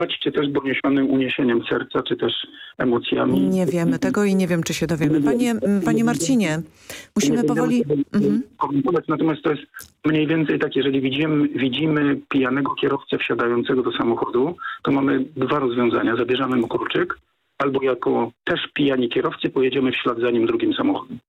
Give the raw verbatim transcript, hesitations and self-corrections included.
czy też doniesiony uniesieniem serca, czy też emocjami. Nie wiemy tego i nie wiem, czy się dowiemy. Panie, panie Marcinie, musimy powoli... Mhm. komentować, natomiast to jest mniej więcej tak, jeżeli widzimy, widzimy pijanego kierowcę wsiadającego do samochodu, to mamy dwa rozwiązania. Zabierzemy mu kluczyk, albo jako też pijani kierowcy pojedziemy w ślad za nim drugim samochodem.